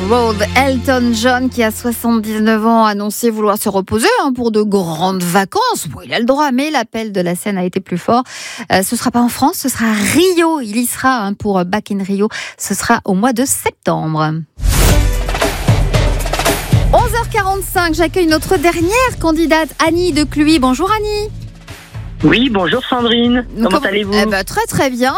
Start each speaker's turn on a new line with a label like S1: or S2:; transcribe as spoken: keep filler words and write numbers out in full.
S1: Road. Elton John, qui a soixante-dix-neuf ans, a annoncé vouloir se reposer hein, pour de grandes vacances. Bon, il a le droit, mais l'appel de la scène a été plus fort. Euh, ce ne sera pas en France, ce sera à Rio. Il y sera hein, pour Back in Rio. Ce sera au mois de septembre. onze heures quarante-cinq, j'accueille notre dernière candidate, Annie de Cluy. Bonjour Annie.
S2: Oui, bonjour Sandrine. Comment,
S1: Comment
S2: allez-vous?
S1: eh ben, Très très bien.